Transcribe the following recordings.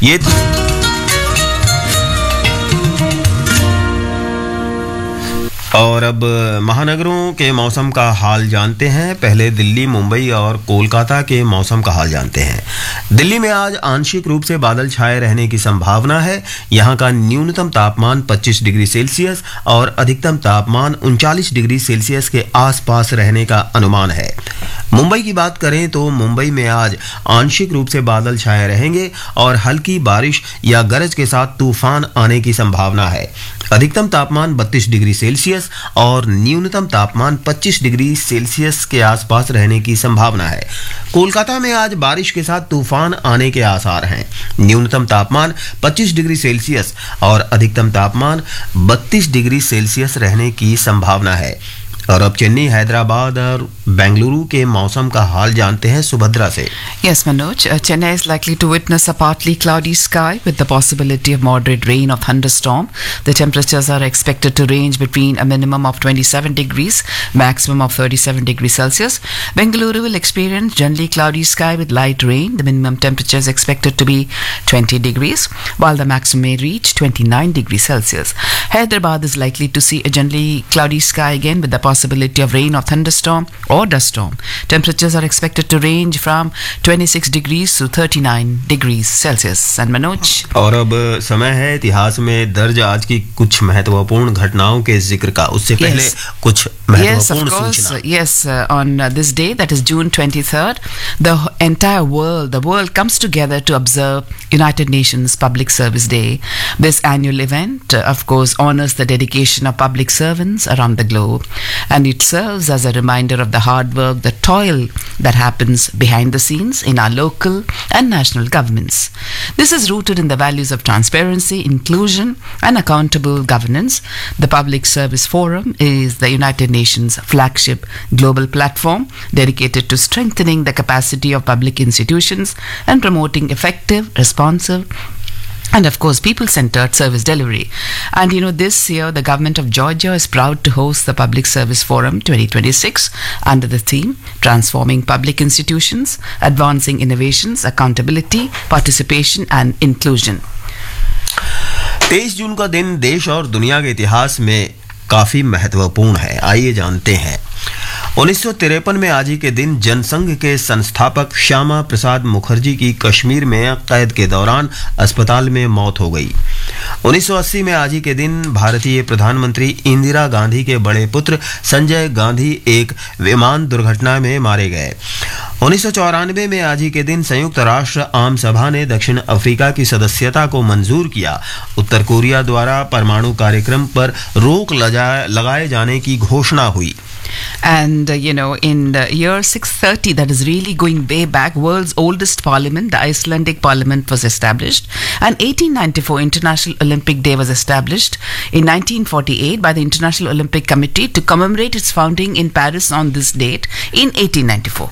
ये और अब महानगरों के मौसम का हाल जानते हैं। पहले दिल्ली, मुंबई और कोलकाता के मौसम का हाल जानते हैं। दिल्ली में आज आंशिक रूप से बादल छाए रहने की संभावना है। यहां का न्यूनतम तापमान 25 डिग्री सेल्सियस और अधिकतम तापमान 39 डिग्री सेल्सियस के आसपास रहने का अनुमान है। मुंबई की बात करें तो मुंबई में आज आंशिक रूप से बादल छाए रहेंगे और हल्की बारिश या गरज के साथ तूफान आने की संभावना है। अधिकतम तापमान 32 डिग्री सेल्सियस और न्यूनतम तापमान 25 डिग्री सेल्सियस के आसपास रहने की संभावना है। कोलकाता में आज बारिश के साथ तूफान आने के आसार हैं। न्यूनतम तापमान 25 डिग्री सेल्सियस और अधिकतम तापमान 32 डिग्री सेल्सियस रहने की संभावना है। और अब चेन्नई, हैदराबाद और बेंगलुरु के मौसम का हाल जानते हैं सुभद्रा से। Yes, Manoj. Chennai is likely to witness a partly cloudy sky with the possibility of moderate rain or thunderstorm. The temperatures are expected to range between a minimum of 27 degrees, maximum of 37 degrees Celsius. Bengaluru will experience generally cloudy sky with light rain. The minimum temperature is expected to be 20 degrees, while the maximum may reach 29 degrees Celsius. Hyderabad is likely to see a generally cloudy sky again with the possibility of rain or thunderstorm or dust storm. Temperatures are expected to range from 26 degrees to 39 degrees Celsius. And Manoj? और अब समय है इतिहास में दर्ज आज की कुछ महत्वपूर्ण घटनाओं के जिक्र का। उससे पहले कुछ महत्वपूर्ण सूचना। Yes, on this day, that is June 23rd, the world comes together to observe United Nations Public Service Day. This annual event, of course, honors the dedication of public servants around the globe, and it serves as a reminder of the hard work, the toil that happens behind the scenes in our local and national governments. This is rooted in the values of transparency, inclusion, and accountable governance. The Public Service Forum is the United Nations flagship global platform dedicated to strengthening the capacity of public institutions and promoting effective, responsive, and of course people-centered service delivery. And this year the government of Georgia is proud to host the Public Service Forum 2026 under the theme Transforming Public Institutions, Advancing Innovations, Accountability, Participation and Inclusion. 23 जून का दिन देश और दुनिया के इतिहास में काफी महत्वपूर्ण है। आइए जानते हैं। 1953 में आज ही के दिन जनसंघ के संस्थापक श्यामा प्रसाद मुखर्जी की कश्मीर में कैद के दौरान अस्पताल में मौत हो गई। 1980 में आज ही के दिन भारतीय प्रधानमंत्री इंदिरा गांधी के बड़े पुत्र संजय गांधी एक विमान दुर्घटना में मारे गए। 1994 में आज ही के दिन संयुक्त राष्ट्र आम सभा ने दक्षिण अफ्रीका की सदस्यता को मंजूर किया। उत्तर कोरिया द्वारा परमाणु कार्यक्रम पर रोक लगाए जाने की घोषणा हुई। And in the year 630, that is really going way back, world's oldest parliament, the Icelandic parliament, was established. And 1894 International Olympic Day was established in 1948 by the International Olympic Committee to commemorate its founding in Paris on this date in 1894.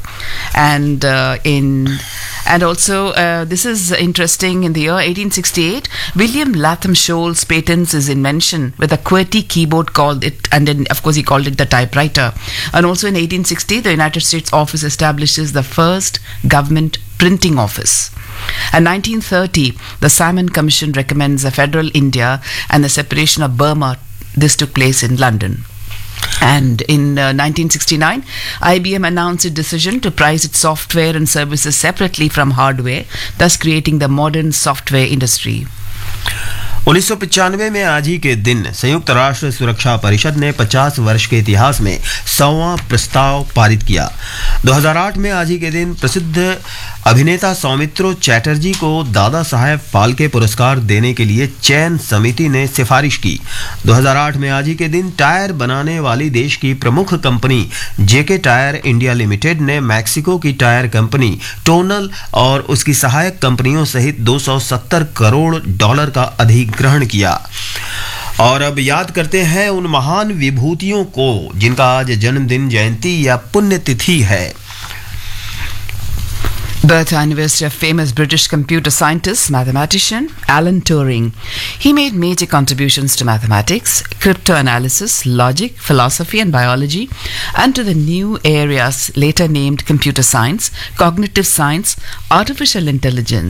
And also this is interesting. In the year 1868, William Latham Scholl's patents his invention with a QWERTY keyboard called it, and then of course he called it the typewriter. And also in 1860, the United States office establishes the first government printing office. And 1930, the Simon Commission recommends a federal India and the separation of Burma. This took place in London. And in 1969, IBM announced its decision to price its software and services separately from hardware, thus creating the modern software industry. 1995 में आज ही के दिन संयुक्त राष्ट्र सुरक्षा परिषद ने 50 वर्ष के इतिहास में 100वां प्रस्ताव पारित किया। 2008 में आज ही के दिन प्रसिद्ध अभिनेता सौमित्रो चैटर्जी को दादा साहेब फाल्के पुरस्कार देने के लिए चयन समिति ने सिफारिश की। 2008 में आज ही के दिन टायर बनाने वाली देश की प्रमुख कंपनी जेके टायर इंडिया लिमिटेड ने मैक्सिको की टायर कंपनी टोनल और उसकी सहायक कंपनियों सहित $270 करोड़ का अधिग्रहण किया। और अब याद करते हैं उन महान विभूतियों को जिनका आज जन्मदिन, जयंती या पुण्यतिथि है। Birth anniversary of famous British computer scientist, mathematician Alan Turing. He made major contributions to mathematics, cryptanalysis, logic, philosophy and biology, and to the new areas later named computer science, cognitive science, artificial intelligence,